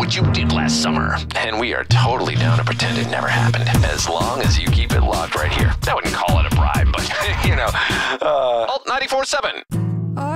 what you did last summer. And we are totally down to pretend it never happened, as long as you keep it logged right here. I wouldn't call it a bribe, but, Alt 94.7.